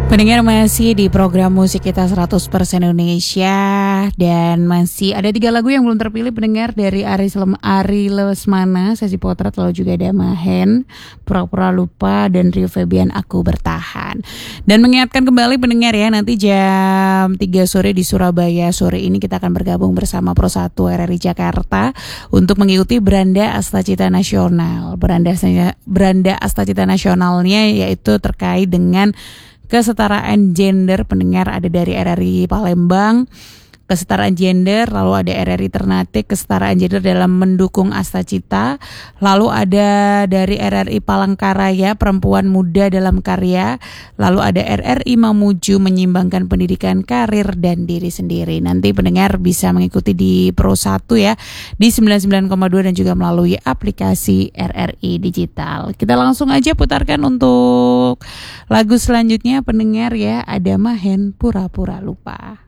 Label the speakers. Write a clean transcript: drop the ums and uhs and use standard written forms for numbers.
Speaker 1: Pendengar masih di program musik kita 100% Indonesia. Dan masih ada 3 lagu yang belum terpilih pendengar, dari Ari Lesmana, Sesi Potret, lalu juga ada Mahen, Pura-Pura Lupa, dan Rio Febian, Aku Bertahan. Dan mengingatkan kembali pendengar ya, nanti jam 3 sore di Surabaya. Sore ini kita akan bergabung bersama Pro 1 RRI Jakarta untuk mengikuti Beranda Astacita Nasional. Beranda Astacita Nasionalnya yaitu terkait dengan kesetaraan gender. Pendengar, ada dari RRI Palembang, kesetaraan gender, lalu ada RRI Ternate, kesetaraan gender dalam mendukung Astacita, lalu ada dari RRI Palangkaraya, perempuan muda dalam karya, lalu ada RRI Mamuju, menyimbangkan pendidikan, karir, dan diri sendiri. Nanti pendengar bisa mengikuti di Pro 1 ya, di 99,2 dan juga melalui aplikasi RRI Digital. Kita langsung aja putarkan untuk lagu selanjutnya pendengar ya, ada Mahen, Pura-Pura Lupa.